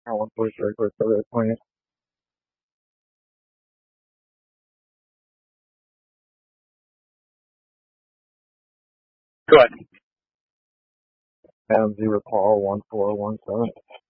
One for sure, for the point. Go ahead. Zero Paul 1417.